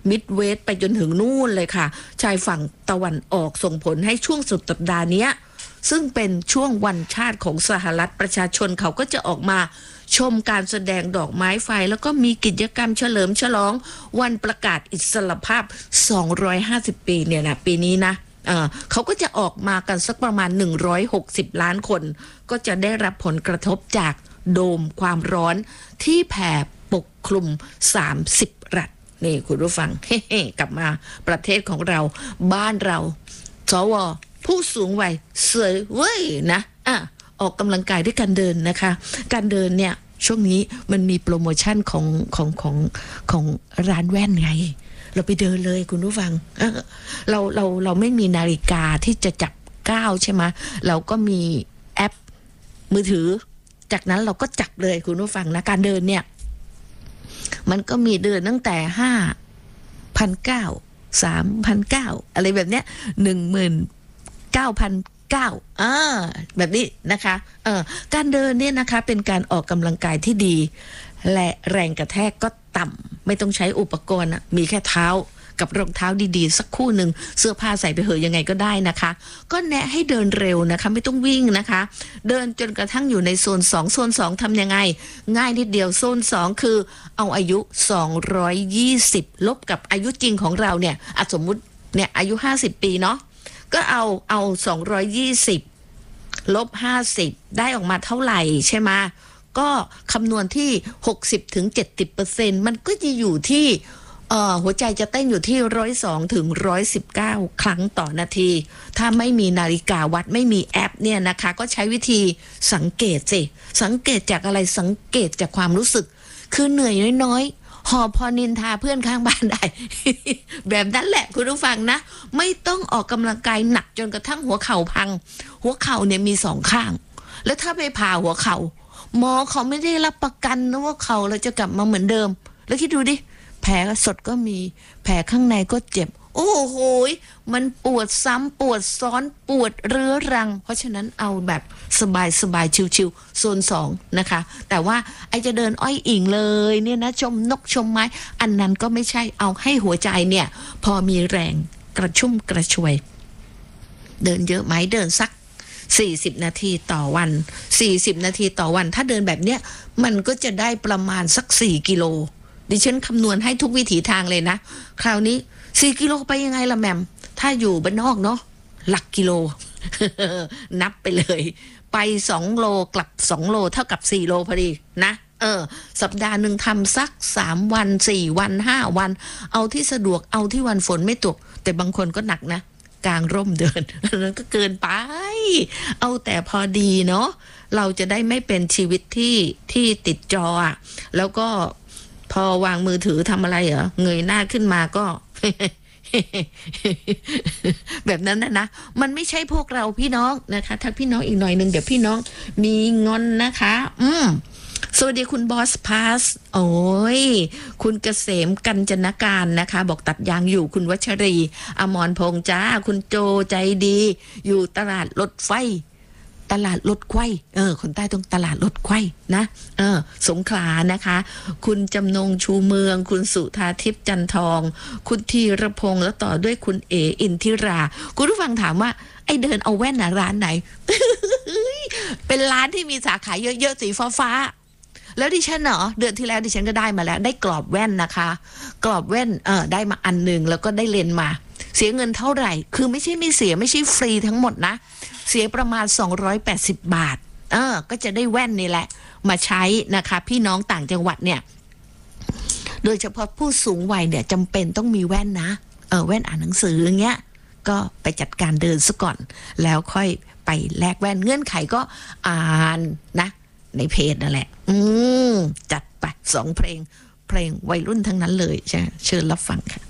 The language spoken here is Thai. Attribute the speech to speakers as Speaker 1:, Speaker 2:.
Speaker 1: มิดเวสไปจนถึงนู่นเลยค่ะชายฝั่งตะวันออกส่งผลให้ช่วงสุดสัปดาห์นี้ซึ่งเป็นช่วงวันชาติของสหรัฐประชาชนเขาก็จะออกมาชมการแสดงดอกไม้ไฟแล้วก็มีกิจกรรมเฉลิมฉลองวันประกาศอิสรภาพ250ปีเนี่ยนะปีนี้นะเขาก็จะออกมากันสักประมาณ160ล้านคนก็จะได้รับผลกระทบจากโดมความร้อนที่แผ่ปกคลุม30รัฐนี่คุณผู้ฟังเฮ้กลับมาประเทศของเราบ้านเราสวผู้สูงวัยสวยเว้ยนะออกกำลังกายด้วยการเดินนะคะการเดินเนี่ยช่วงนี้มันมีโปรโมชั่นของร้านแว่นไงเราไปเดินเลยคุณผู้ฟังเราไม่มีนาฬิกาที่จะจับก้าวใช่ไหมเราก็มีแอปมือถือจากนั้นเราก็จับเลยคุณผู้ฟังนะการเดินเนี่ยมันก็มีเดินตั้งแต่5,900 3,900อะไรแบบเนี้ย19,900แบบนี้นะคะการเดินเนี่ยนะคะเป็นการออกกำลังกายที่ดีและแรงกระแทกก็ต่ำไม่ต้องใช้อุปกรณ์มีแค่เท้ากับรองเท้าดีๆสักคู่หนึ่งเสื้อผ้าใส่ไปเหอะยังไงก็ได้นะคะก็แนะให้เดินเร็วนะคะไม่ต้องวิ่งนะคะเดินจนกระทั่งอยู่ในโซน2โซน2ทำยังไงง่ายนิดเดียวโซน2คือเอาอายุ220ลบกับอายุจริงของเราเนี่ยสมมุติเนี่ยอายุ50ปีเนาะก็เอา220ลบ50ได้ออกมาเท่าไหร่ใช่ไหมก็คำนวณที่ 60-70% มันก็จะอยู่ที่หัวใจจะเต้นอยู่ที่102ถึง119ครั้งต่อนาทีถ้าไม่มีนาฬิกาวัดไม่มีแอปเนี่ยนะคะก็ใช้วิธีสังเกตสิสังเกตจากอะไรสังเกตจากความรู้สึกคือเหนื่อยน้อยๆหอบพอนินทาเพื่อนข้างบ้านได้ แบบนั้นแหละคุณผู้ฟังนะไม่ต้องออกกำลังกายหนักจนกระทั่งหัวเข่าพังหัวเข่าเนี่ยมี2ข้างแล้วถ้าไปผ่าหัวเข่าหมอเขาไม่ได้รับประกันนะว่าเข่าเราจะกลับมาเหมือนเดิมแล้วคิดดูดิแผลสดก็มีแผลข้างในก็เจ็บโอ้โหมันปวดซ้ำปวดซ้อนปวดเรื้อรังเพราะฉะนั้นเอาแบบสบายชิวๆโซน2นะคะแต่ว่าไอจะเดินอ้อยอิงเลยเนี่ยนะชมนกชมไม้อันนั้นก็ไม่ใช่เอาให้หัวใจเนี่ยพอมีแรงกระชุ่มกระชวยเดินเยอะไหมเดินสัก40นาทีต่อวัน40นาทีต่อวันถ้าเดินแบบเนี้ยมันก็จะได้ประมาณสัก4กิโลดิฉันคำนวณให้ทุกวิถีทางเลยนะคราวนี้4กิโลไปยังไงล่ะแม่มถ้าอยู่บ้านนอกเนาะหลักกิโล นับไปเลยไป2โลกลับ2โลเท่ากับ4โลพอดีนะสัปดาห์หนึ่งทำสัก3วัน4วัน5วันเอาที่สะดวกเอาที่วันฝนไม่ตกแต่บางคนก็หนักนะกลางร่มเดินนั้นก็เกินไปเอาแต่พอดีเนาะเราจะได้ไม่เป็นชีวิตที่ติดจอแล้วก็พอวางมือถือทำอะไรเงยหน้าขึ้นมาก็ แบบนั้นนะมันไม่ใช่พวกเราพี่น้องนะคะถ้าพี่น้องอีกหน่อยนึงเดี๋ยวพี่น้องมีงอนนะคะสวัสดีคุณบอสพาสโอ้ยคุณเกษมกัญจนการนะคะบอกตัดยางอยู่คุณวัชรีอมรพงษ์จ้าคุณโจใจดีอยู่ตลาดรถไฟตลาดรถไขว้คนใต้ตรงตลาดรถไขว้นะสงขลานะคะคุณจำนงชูเมืองคุณสุธาทิพย์จันทองคุณธีรพงษ์แล้วต่อด้วยคุณเออินทิราคุณผู้ฟังถามว่าไอเดินเอาแว่นร้านไหน เป็นร้านที่มีสาขาเยอะๆสีฟ้าแล้วดิฉันเดือนที่แล้วดิฉันก็ได้มาแล้วได้กรอบแว่นนะคะกรอบแว่นได้มาอันนึงแล้วก็ได้เลนส์มาเสียเงินเท่าไหร่คือไม่ใช่ไม่เสียไม่ใช่ฟรีทั้งหมดนะเสียประมาณ280บาทก็จะได้แว่นนี่แหละมาใช้นะคะพี่น้องต่างจังหวัดเนี่ยโดยเฉพาะผู้สูงวัยเนี่ยจำเป็นต้องมีแว่นนะแว่นอ่านหนังสืออย่างเงี้ยก็ไปจัดการเดินซะก่อนแล้วค่อยไปแลกแว่นเงื่อนไขก็อ่านนะในเพจนั่นแหละจัดไป2เพลงวัยรุ่นทั้งนั้นเลยใช่เชิญรับฟังค่ะ